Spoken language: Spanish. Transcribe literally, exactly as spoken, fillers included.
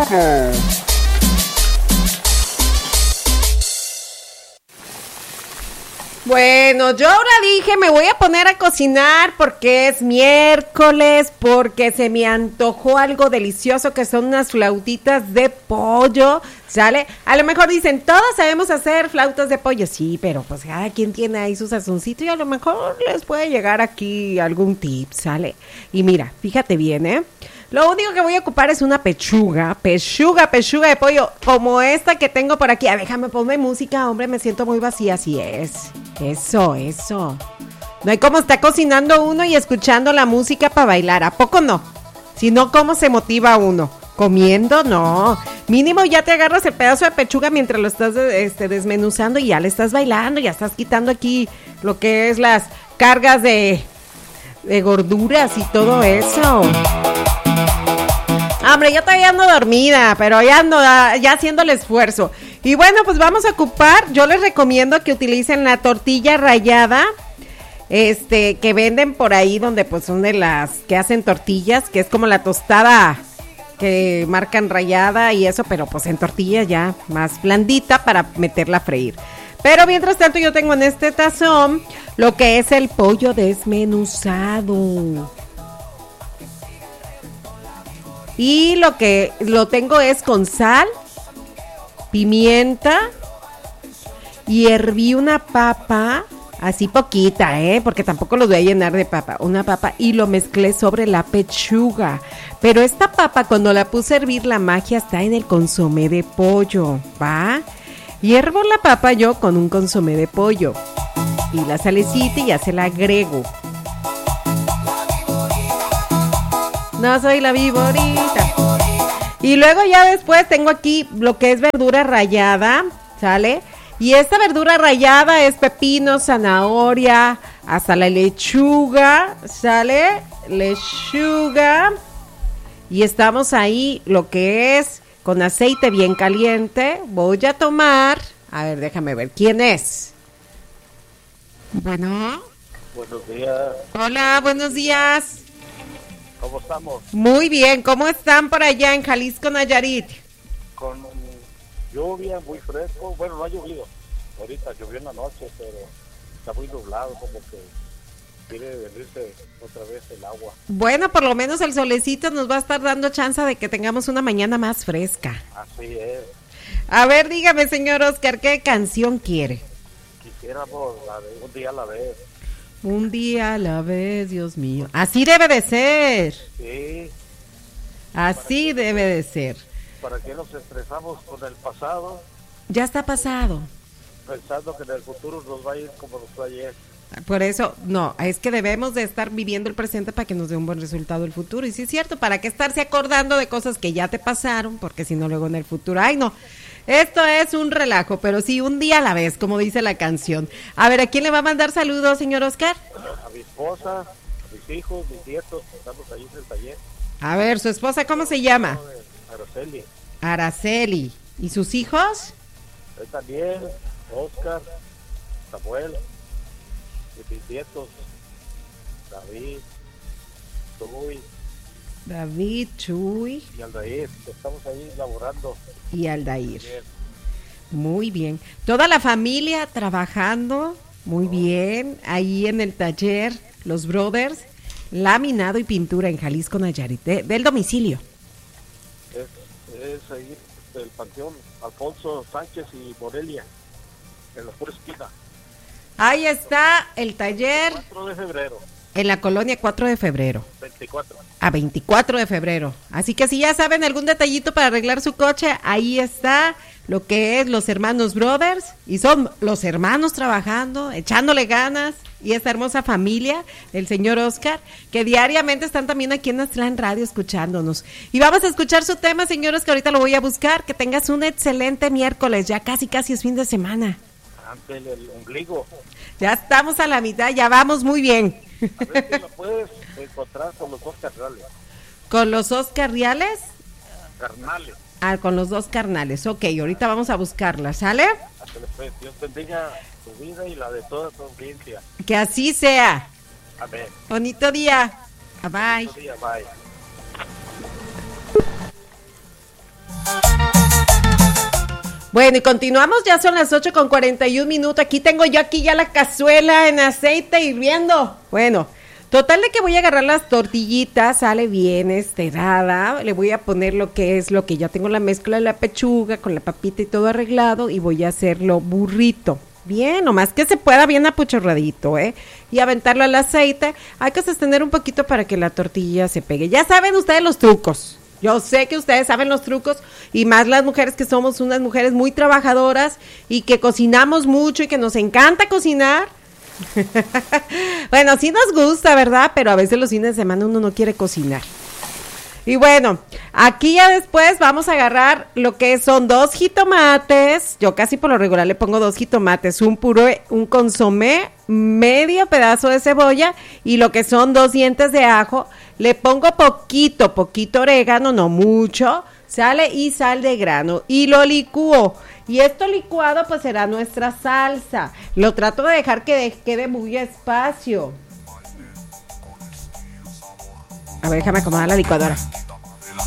desmenuzado. Bueno, yo ahora dije, me voy a poner a cocinar porque es miércoles, porque se me antojó algo delicioso que son unas flautitas de pollo, ¿sale? A lo mejor dicen, todos sabemos hacer flautas de pollo, sí, pero pues cada quien tiene ahí su sazoncito y a lo mejor les puede llegar aquí algún tip, ¿sale? Y mira, fíjate bien, ¿eh? Lo único que voy a ocupar es una pechuga, pechuga, pechuga de pollo, como esta que tengo por aquí. Ah, déjame ponerme música, hombre, me siento muy vacía, así es. Eso, eso. No hay como está cocinando uno y escuchando la música para bailar, ¿a poco no? Si no, ¿cómo se motiva uno? Comiendo, no. Mínimo ya te agarras el pedazo de pechuga mientras lo estás este, desmenuzando y ya le estás bailando, ya estás quitando aquí lo que es las cargas de, de gorduras y todo eso. Hombre, yo todavía ando dormida, pero ya ando ya haciendo el esfuerzo. Y bueno, pues vamos a ocupar, yo les recomiendo que utilicen la tortilla rallada, este, que venden por ahí donde pues son de las que hacen tortillas, que es como la tostada que marcan rallada y eso, pero pues en tortilla ya más blandita para meterla a freír. Pero mientras tanto yo tengo en este tazón lo que es el pollo desmenuzado. Y lo que lo tengo es con sal, pimienta y herví una papa, así poquita, ¿eh? Porque tampoco los voy a llenar de papa, una papa y lo mezclé sobre la pechuga. Pero esta papa cuando la puse a hervir la magia está en el consomé de pollo, ¿va? Hiervo la papa yo con un consomé de pollo y la salecita y ya se la agrego. No soy la viborita. Y luego ya después tengo aquí lo que es verdura rallada, ¿sale? Y esta verdura rallada es pepino, zanahoria, hasta la lechuga, ¿sale? Lechuga. Y estamos ahí, lo que es con aceite bien caliente. Voy a tomar, a ver, déjame ver, ¿quién es? Bueno. Buenos días. Hola, buenos días. ¿Cómo estamos? Muy bien, ¿cómo están por allá en Jalisco, Nayarit? Con lluvia, muy fresco. Bueno, no ha llovido. Ahorita llovió en la noche, pero está muy nublado, como que quiere venirse otra vez el agua. Bueno, por lo menos el solecito nos va a estar dando chance de que tengamos una mañana más fresca. Así es. A ver, dígame, señor Oscar, ¿qué canción quiere? Quisiéramos la de Un día a la vez. Un día a la vez, Dios mío. Así debe de ser. Sí. Así debe de ser. ¿Para qué nos estresamos con el pasado? Ya está pasado. Pensando que en el futuro nos va a ir como nos fue ayer. Por eso, no, es que debemos de estar viviendo el presente para que nos dé un buen resultado el futuro. Y sí es cierto, ¿para qué estarse acordando de cosas que ya te pasaron? Porque si no, luego en el futuro, ay no, esto es un relajo, pero sí, un día a la vez, como dice la canción. A ver, ¿a quién le va a mandar saludos, señor Oscar? A mi esposa, a mis hijos, mis nietos, estamos ahí en el taller. A ver, ¿su esposa cómo se llama? Araceli. Araceli. ¿Y sus hijos? Él también, Oscar, Samuel, y mis nietos, David, Chuy. David, Chuy. Y Aldair, estamos ahí laborando. Y Aldair. Muy bien. Toda la familia trabajando, muy oh. bien, ahí en el taller, los brothers, laminado y pintura en Jalisco, Nayarit, de, del domicilio. Es, es ahí del Panteón Alfonso Sánchez y Morelia, en la pura esquina. Ahí está el taller. cuatro de febrero. En la colonia cuatro de febrero. veinticuatro. A veinticuatro de febrero. Así que si ya saben algún detallito para arreglar su coche, ahí está lo que es los hermanos Brothers. Y son los hermanos trabajando, echándole ganas. Y esta hermosa familia del señor Oscar, que diariamente están también aquí en Aztlán Radio escuchándonos. Y vamos a escuchar su tema, señores, que ahorita lo voy a buscar. Que tengas un excelente miércoles. Ya casi, casi es fin de semana. Ante el ombligo. Ya estamos a la mitad, ya vamos muy bien. A ver si lo puedes encontrar con los dos carnales. ¿Con los dos carnales? Carnales. Ah, con los dos carnales. Ok, ahorita vamos a buscarla, ¿sale? Después, Dios bendiga tu vida y la de toda tu audiencia. Que así sea. Amén. Bonito día. Bye. Bonito día, bye. Bueno, y continuamos, ya son las ocho con cuarenta y un minutos. Aquí tengo yo aquí ya la cazuela en aceite hirviendo. Bueno, total de que voy a agarrar las tortillitas, sale bien estirada. Le voy a poner lo que es lo que ya tengo la mezcla de la pechuga con la papita y todo arreglado y voy a hacerlo burrito. Bien, nomás que se pueda bien apuchurradito, ¿eh? Y aventarlo al aceite. Hay que sostener un poquito para que la tortilla se pegue. Ya saben ustedes los trucos. Yo sé que ustedes saben los trucos y más las mujeres que somos unas mujeres muy trabajadoras y que cocinamos mucho y que nos encanta cocinar. Bueno, sí nos gusta, ¿verdad? Pero a veces los fines de semana uno no quiere cocinar. Y bueno, aquí ya después vamos a agarrar lo que son dos jitomates. Yo casi por lo regular le pongo dos jitomates, un puré, un consomé, medio pedazo de cebolla y lo que son dos dientes de ajo. Le pongo poquito, poquito orégano, no mucho, sale y sal de grano y lo licúo. Y esto licuado pues será nuestra salsa. Lo trato de dejar que de, quede muy espacio. A ver, déjame acomodar la licuadora.